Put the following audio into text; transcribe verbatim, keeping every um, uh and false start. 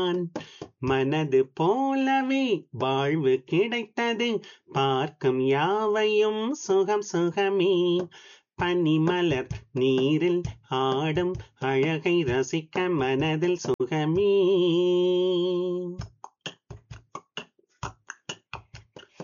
மனது போலவே வாழ்வு கிடைத்தது. பார்க்கும் யாவையும் சுகம் சுகமே. பனிமலர் நீரில் ஆடும் அழகை ரசிக்க மனதில் சுகமே.